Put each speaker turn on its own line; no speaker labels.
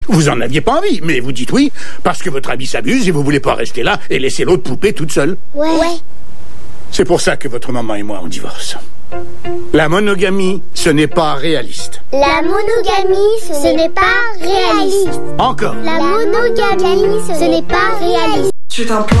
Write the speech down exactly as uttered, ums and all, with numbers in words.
Vous en aviez pas envie, mais vous dites oui, parce que votre ami s'abuse et vous voulez pas rester là et laisser l'autre poupée toute seule.
Ouais. ouais.
C'est pour ça que votre maman et moi, on divorce. La monogamie, ce n'est pas réaliste.
La monogamie, ce n'est pas réaliste.
Encore.
La monogamie, ce n'est pas réaliste.
C'est un plan.